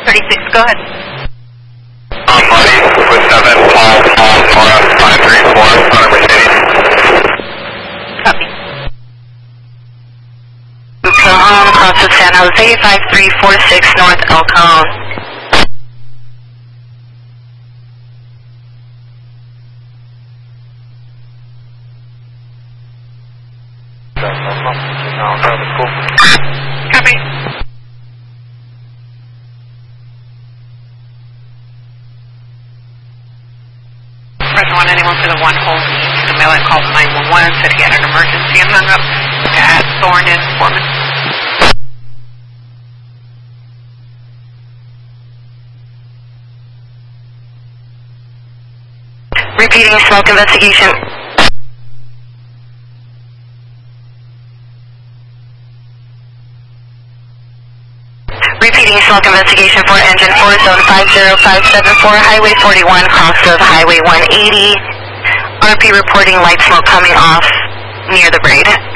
36, go ahead. Buddy, with 7, Paul, Nora, 534, on a Mercedes. Copy. Cajon, across to San Jose, 5346 North El Cajon. Copy. Press 1, anyone for the 1 hold to the mail and called 911, said he had an emergency and hung up at Thorn and Foreman. Repeating smoke investigation. Repeating smoke investigation for engine 4, zone 50574, Highway 41, cross of Highway 180. RP reporting light smoke coming off near the braid.